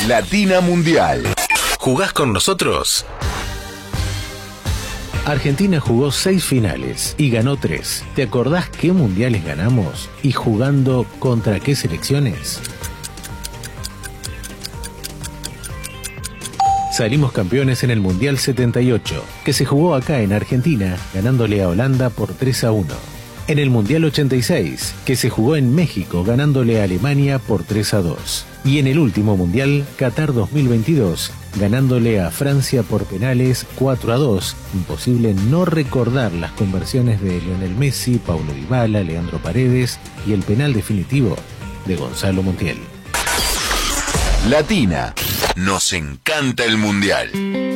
Latina Mundial. ¿Jugás con nosotros? Argentina jugó 6 finales y ganó 3. ¿Te acordás qué mundiales ganamos y jugando contra qué selecciones? Salimos campeones en el Mundial 78, que se jugó acá en Argentina, ganándole a Holanda por 3-1. En el Mundial 86, que se jugó en México, ganándole a Alemania por 3-2. Y en el último Mundial, Qatar 2022, ganándole a Francia por penales 4-2. Imposible no recordar las conversiones de Lionel Messi, Paulo Dybala, Leandro Paredes y el penal definitivo de Gonzalo Montiel. Latina. Nos encanta el Mundial.